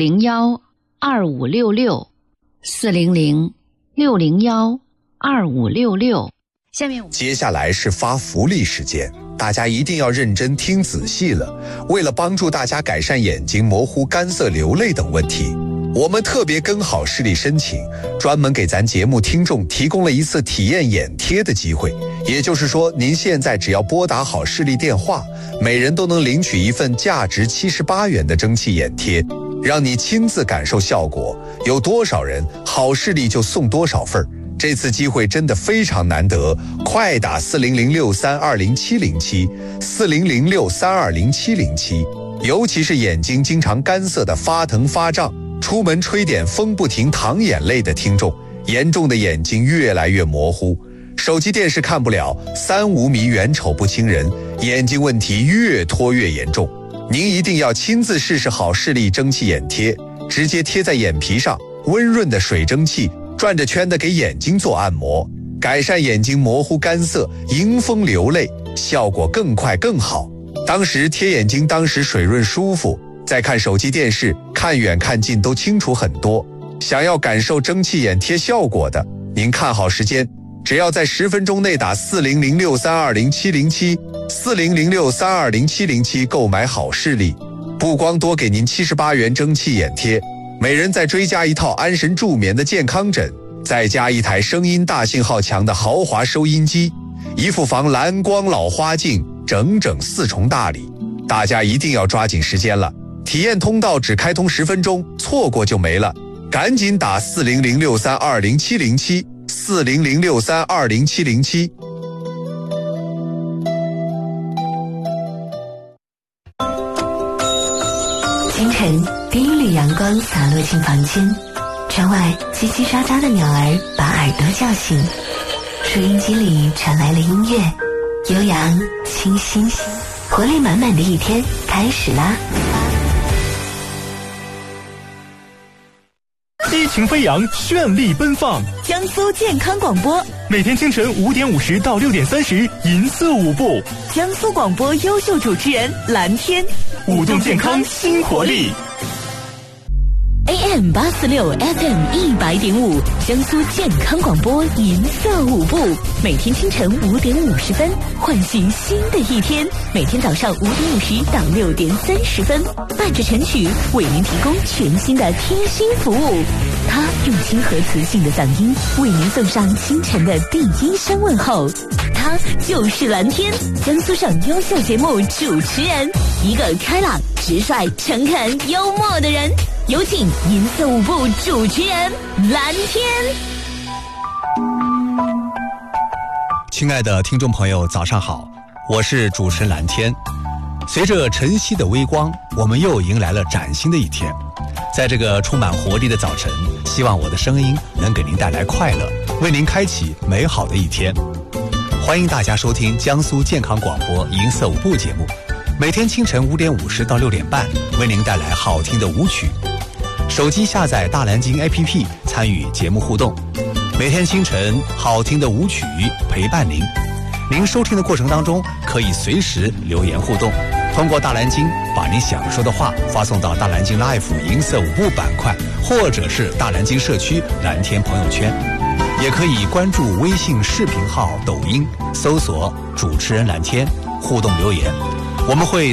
，600-2566，400-601-2566。下面接下来是发福利时间，大家一定要认真听仔细了。为了帮助大家改善眼睛模糊、干涩、流泪等问题，我们特别跟好视力申请，专门给咱节目听众提供了一次体验眼贴的机会。也就是说，您现在只要拨打好视力电话，每人都能领取一份价值78元的蒸汽眼贴，让你亲自感受效果。有多少人，好视力就送多少份。这次机会真的非常难得，快打400-632-0707，400-632-0707。尤其是眼睛经常干涩的发疼发胀，出门吹点风不停淌眼泪的听众，严重的眼睛越来越模糊，手机电视看不了，3-5米远瞅不清人，眼睛问题越拖越严重。您一定要亲自试试好视力蒸汽眼贴，直接贴在眼皮上，温润的水蒸气转着圈的给眼睛做按摩，改善眼睛模糊干涩、迎风流泪，效果更快更好。当时贴眼睛水润舒服，再看手机电视，看远看近都清楚很多。想要感受蒸汽眼贴效果的，您看好时间，只要在10分钟内打400-632-0707，400-632-0707购买好视力，不光多给您78元蒸汽眼贴，每人再追加一套安神助眠的健康枕，再加一台声音大信号强的豪华收音机，一副防蓝光老花镜，整整4重大礼。大家一定要抓紧时间了，体验通道只开通10分钟，错过就没了。赶紧打400-632-0707，400-632-0707。 清晨，第一缕阳光洒落进房间，窗外叽叽喳喳的鸟儿把耳朵叫醒，收音机里传来了音乐，悠扬清新，活力满满的一天开始啦！ 激情飞扬，绚丽奔放， 江苏健康广播， 每天清晨5点50到6点30，银色舞步。 江苏广播优秀主持人蓝天， 舞动健康新活力。 AM 846 FM 100.5，江苏健康广播银色舞步，每天清晨5点50分，唤醒新的一天。每天早上5点50到6点30分，伴着晨曲为您提供全新的贴心服务。他用亲和磁性的嗓音为您送上清晨的第一声问候。他就是蓝天，江苏省优秀节目主持人，一个开朗、直率、诚恳、幽默的人。有请银色舞步主持人蓝天。 亲爱的听众朋友，早上好，我是主持人蓝天。随着晨曦的微光，我们又迎来了崭新的一天。在这个充满活力的早晨，希望我的声音能给您带来快乐，为您开启美好的一天。欢迎大家收听江苏健康广播银色舞步节目，每天清晨5点50到6点半，为您带来好听的舞曲。手机下载大蓝鲸 APP， 参与节目互动。每天清晨，好听的舞曲陪伴您。您收听的过程当中，可以随时留言互动，通过大蓝鲸把您想说的话发送到大蓝鲸 Life 银色舞步板块，或者是大蓝鲸社区蓝天朋友圈。也可以关注微信视频号、抖音，搜索主持人蓝天，互动留言，我们会